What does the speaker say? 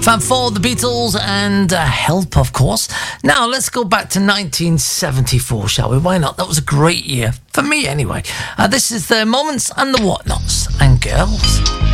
Fab Four, the Beatles, and Help, of course. Now, let's go back to 1974, shall we? Why not? That was a great year, for me anyway. This is the Moments and the Whatnots and Girls.